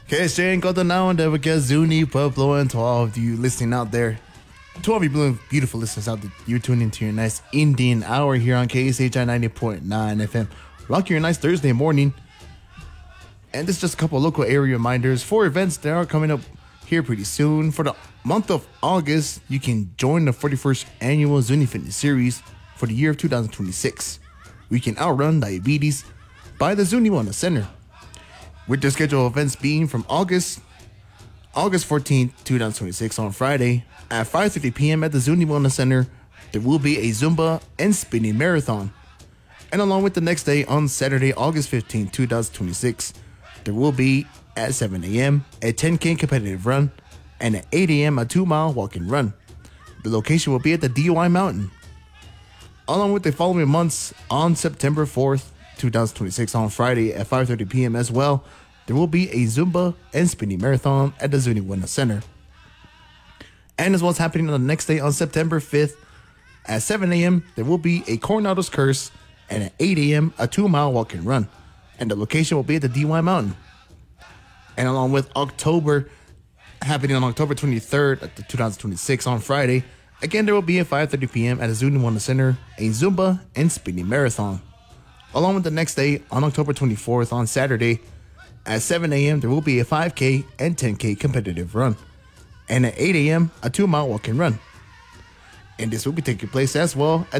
Que se encontrarão de Zuni, Pueblo, and to all of you listening out there. To all of you beautiful listeners out there, you're tuning into your nice Indian hour here on KSHI 90.9 FM. Rock your nice Thursday morning. And this is just a couple of local area reminders for events that are coming up here pretty soon. For the month of August, you can join the 41st annual Zuni Fitness Series for the year of 2026. We can outrun diabetes by the Zuni Wellness Center. With the scheduled events being from August 14th, 2026 on Friday at 5:30 p.m. at the Zuni Wellness Center, there will be a Zumba and spinning marathon. And along with the next day on Saturday, August 15th, 2026, there will be at 7 a.m. a 10K competitive run and at 8 a.m. a 2-mile walk and run. The location will be at the DOI Mountain. Along with the following months on September 4th, 2026 on Friday at 5:30 p.m. as well, there will be a Zumba and spinning marathon at the Zuni Wellness Center. And as well as happening on the next day on September 5th at 7 a.m., there will be a Coronado's Curse and at 8 a.m. a 2-mile walk and run. And the location will be at the DY Mountain. And along with happening on October 23rd at the 2026 on Friday, again there will be at 5:30 p.m. at the Zuni Wellness Center a Zumba and spinning marathon. Along with the next day on October 24th on Saturday at 7 a.m. there will be a 5K and 10K competitive run. And at 8 a.m. a 2-mile walk and run. And this will be taking place as well at